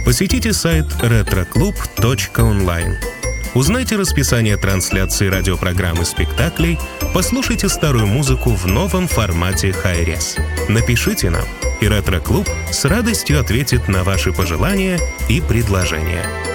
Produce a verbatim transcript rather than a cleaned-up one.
посетите сайт ретро клуб точка онлайн. Узнайте расписание трансляции радиопрограмм и спектаклей, послушайте старую музыку в новом формате Hi-Res. Напишите нам, и Ретро-клуб с радостью ответит на ваши пожелания и предложения.